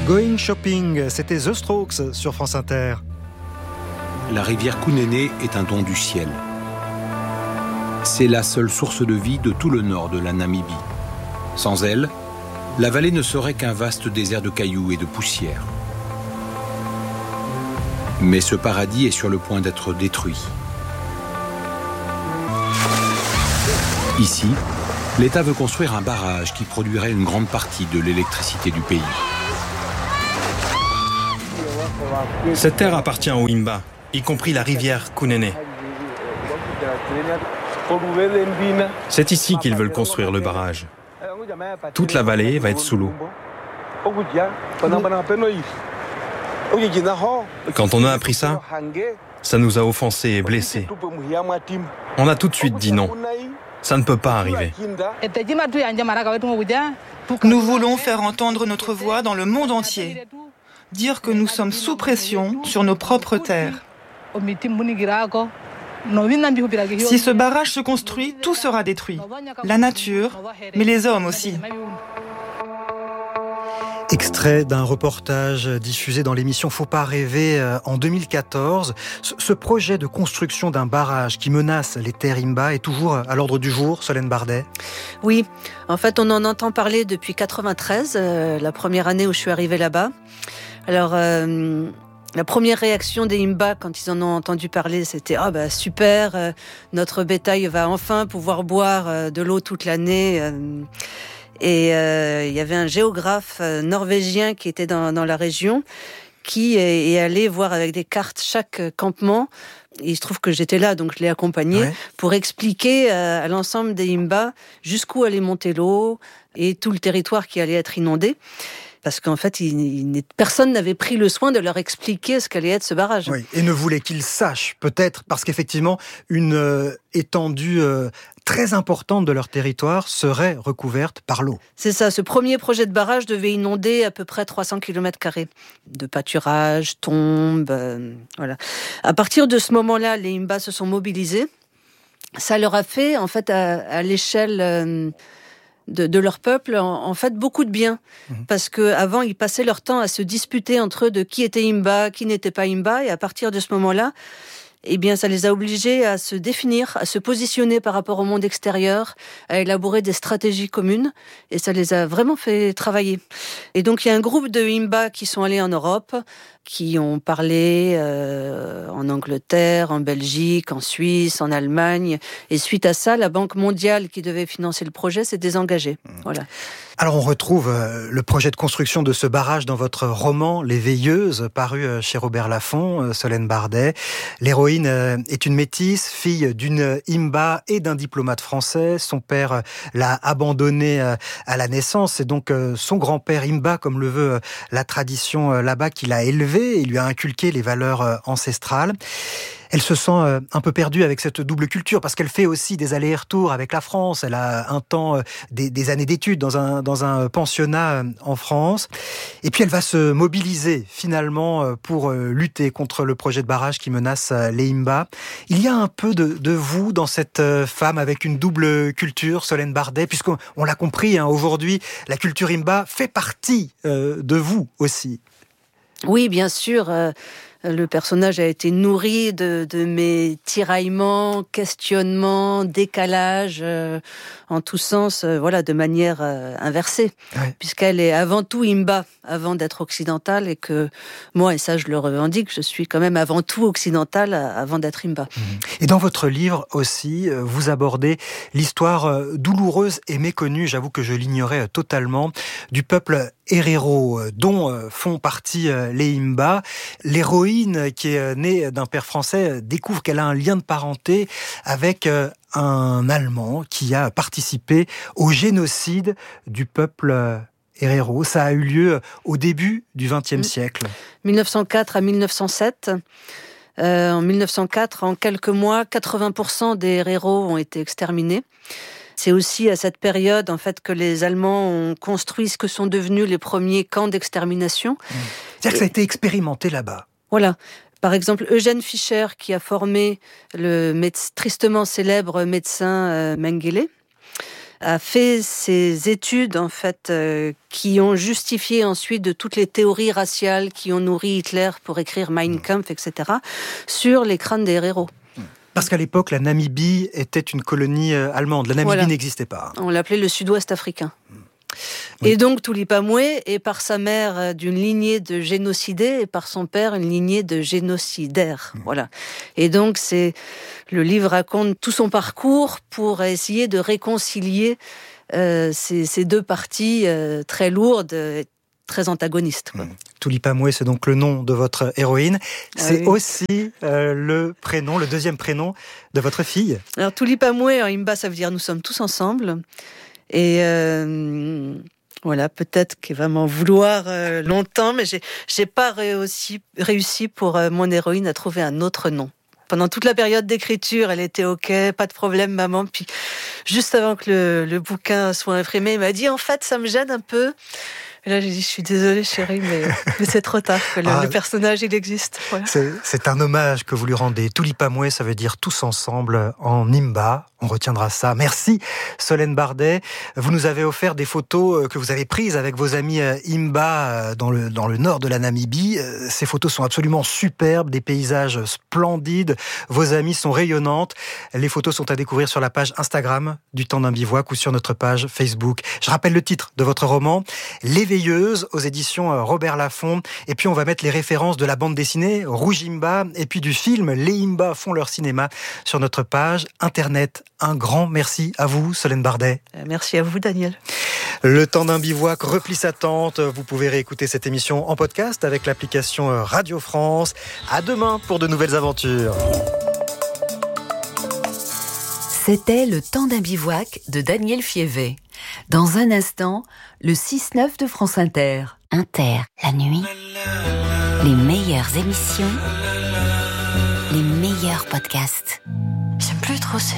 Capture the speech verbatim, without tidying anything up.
Going Shopping, c'était The Strokes sur France Inter. La rivière Kunene est un don du ciel. C'est la seule source de vie de tout le nord de la Namibie. Sans elle, la vallée ne serait qu'un vaste désert de cailloux et de poussière. Mais ce paradis est sur le point d'être détruit. Ici, l'État veut construire un barrage qui produirait une grande partie de l'électricité du pays. Cette terre appartient aux Himba, y compris la rivière Kunene. C'est ici qu'ils veulent construire le barrage. Toute la vallée va être sous l'eau. Quand on a appris ça, ça nous a offensés et blessés. On a tout de suite dit non. Ça ne peut pas arriver. Nous voulons faire entendre notre voix dans le monde entier. Dire que nous sommes sous pression sur nos propres terres. Si ce barrage se construit, tout sera détruit. La nature, mais les hommes aussi. Extrait d'un reportage diffusé dans l'émission Faut pas rêver en deux mille quatorze. Ce projet de construction d'un barrage qui menace les terres Himba est toujours à l'ordre du jour, Solène Bardet. Oui, en fait on en entend parler depuis quatre-vingt-treize, euh, la première année où je suis arrivée là-bas. Alors, euh, la première réaction des Himba quand ils en ont entendu parler, c'était « Ah oh bah super, euh, notre bétail va enfin pouvoir boire euh, de l'eau toute l'année euh, ». Et euh, il y avait un géographe euh, norvégien qui était dans, dans la région qui est, est allé voir avec des cartes chaque campement. Et il se trouve que j'étais là, donc je l'ai accompagné ouais. pour expliquer euh, à l'ensemble des Himba jusqu'où allait monter l'eau et tout le territoire qui allait être inondé. Parce qu'en fait, il, il, personne n'avait pris le soin de leur expliquer ce qu'allait être ce barrage. Oui, et ne voulait qu'ils sachent, peut-être, parce qu'effectivement, une euh, étendue euh, très importante de leur territoire serait recouverte par l'eau. C'est ça, ce premier projet de barrage devait inonder à peu près trois cents kilomètres carrés de pâturage, tombes, euh, voilà. À partir de ce moment-là, les Himba se sont mobilisés. Ça leur a fait, en fait, à, à l'échelle... Euh, De, de leur peuple, en, en fait, beaucoup de bien. Mmh. Parce qu'avant, ils passaient leur temps à se disputer entre eux de qui était Himba, qui n'était pas Himba. Et à partir de ce moment-là, eh bien, ça les a obligés à se définir, à se positionner par rapport au monde extérieur, à élaborer des stratégies communes. Et ça les a vraiment fait travailler. Et donc, il y a un groupe de Himba qui sont allés en Europe, qui ont parlé euh, en Angleterre, en Belgique, en Suisse, en Allemagne. Et suite à ça, la Banque mondiale qui devait financer le projet s'est désengagée. Mmh. Voilà. Alors on retrouve euh, le projet de construction de ce barrage dans votre roman Les Veilleuses, paru euh, chez Robert Laffont, euh, Solène Bardet. L'héroïne euh, est une métisse, fille d'une Himba et d'un diplomate français. Son père euh, l'a abandonnée euh, à la naissance. C'est donc euh, son grand-père Himba, comme le veut euh, la tradition euh, là-bas, qui l'a élevée et lui a inculqué les valeurs euh, ancestrales. Elle se sent euh, un peu perdue avec cette double culture parce qu'elle fait aussi des allers-retours avec la France. Elle a un temps, euh, des, des années d'études dans un, dans un pensionnat euh, en France. Et puis elle va se mobiliser finalement euh, pour euh, lutter contre le projet de barrage qui menace euh, les Himba. Il y a un peu de, de vous dans cette euh, femme avec une double culture, Solène Bardet, puisqu'on on l'a compris, hein, aujourd'hui, la culture Himba fait partie euh, de vous aussi. Oui, bien sûr. Euh... Le personnage a été nourri de, de mes tiraillements, questionnements, décalages, euh, en tous sens, euh, voilà, de manière euh, inversée. Ouais. Puisqu'elle est avant tout Himba, avant d'être occidentale, et que moi, et ça je le revendique, je suis quand même avant tout occidentale avant d'être Himba. Et dans votre livre aussi, vous abordez l'histoire douloureuse et méconnue, j'avoue que je l'ignorais totalement, du peuple Herero, dont font partie les Himba. L'héroïne, qui est née d'un père français, découvre qu'elle a un lien de parenté avec un Allemand qui a participé au génocide du peuple Herero. Ça a eu lieu au début du vingtième siècle. mille neuf cent quatre à mille neuf cent sept. Euh, en mille neuf cent quatre, en quelques mois, quatre-vingts pour cent des Herero ont été exterminés. C'est aussi à cette période, en fait, que les Allemands ont construit ce que sont devenus les premiers camps d'extermination. Mmh. C'est-à-dire que ça a été expérimenté là-bas. Voilà. Par exemple, Eugène Fischer, qui a formé le méde- tristement célèbre médecin euh, Mengele, a fait ses études en fait euh, qui ont justifié ensuite de toutes les théories raciales qui ont nourri Hitler pour écrire Mein Kampf, et cetera, sur les crânes des héros. Parce qu'à l'époque, la Namibie était une colonie allemande. La Namibie voilà. n'existait pas. On l'appelait le Sud-Ouest africain. Oui. Et donc Tulipa Moué est par sa mère d'une lignée de génocidés et par son père une lignée de génocidaires. Mmh. Voilà. Et donc c'est le livre raconte tout son parcours pour essayer de réconcilier euh, ces, ces deux parties euh, très lourdes, très antagonistes. Quoi. Mmh. Tulipa Moué, c'est donc le nom de votre héroïne. C'est ah oui. aussi euh, le prénom, le deuxième prénom de votre fille. Alors Tulipa Moué en Imba, ça veut dire nous sommes tous ensemble. Et euh, voilà, peut-être qu'elle va m'en vouloir euh, longtemps, mais j'ai, j'ai pas réussi, réussi pour euh, mon héroïne à trouver un autre nom. Pendant toute la période d'écriture, elle était OK, pas de problème, maman. Puis juste avant que le, le bouquin soit imprimé, elle m'a dit en fait, ça me gêne un peu. Et là, j'ai dit, je suis désolée, chérie, mais, mais c'est trop tard, que le, ah, le personnage, il existe. Voilà. C'est, c'est un hommage que vous lui rendez. Tulipa Moué, ça veut dire tous ensemble en Imba. On retiendra ça. Merci, Solène Bardet. Vous nous avez offert des photos que vous avez prises avec vos amis Imba dans le, dans le nord de la Namibie. Ces photos sont absolument superbes, des paysages splendides. Vos amies sont rayonnantes. Les photos sont à découvrir sur la page Instagram du Temps d'un bivouac ou sur notre page Facebook. Je rappelle le titre de votre roman, Les Veilleuses, aux éditions Robert Laffont. Et puis on va mettre les références de la bande dessinée Rouge Imba et puis du film Les Imba font leur cinéma sur notre page internet. Un grand merci à vous, Solène Bardet. Merci à vous, Daniel. Le Temps d'un bivouac replie sa tente. Vous pouvez réécouter cette émission en podcast avec l'application Radio France. À demain pour de nouvelles aventures. C'était Le Temps d'un bivouac de Daniel Fievet. Dans un instant, le six neuf de France Inter. Inter, la nuit, les meilleures émissions, les meilleurs podcasts. J'aime plus trop